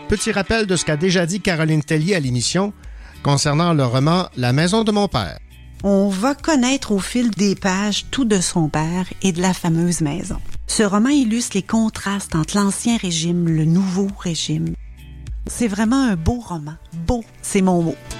Petit rappel de ce qu'a déjà dit Caroline Tellier à l'émission concernant le roman La maison de mon père. On va connaître au fil des pages tout de son père et de la fameuse maison. Ce roman illustre les contrastes entre l'ancien régime, le nouveau régime. C'est vraiment un beau roman. Beau, c'est mon mot.